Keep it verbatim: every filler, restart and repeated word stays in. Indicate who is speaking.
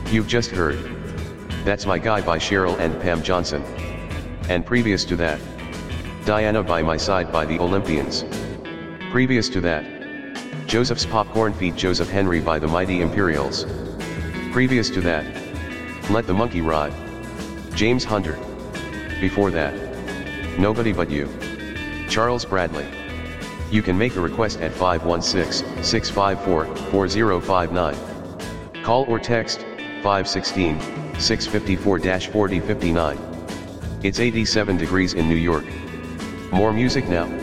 Speaker 1: You've just heard That's My Guy by Cheryl and Pam Johnson. And previous to that, Diana by My Side by the Olympians. Previous to that, Joseph's Popcorn feat. Joseph Henry by the Mighty Imperials. Previous to that, Let the Monkey Ride, James Hunter. Before that, Nobody But You, Charles Bradley. You can make a request at five one six, six five four, four zero five nine. Call or text five one six, six five four, four zero five nine. It's eighty-seven degrees in New York. More music now.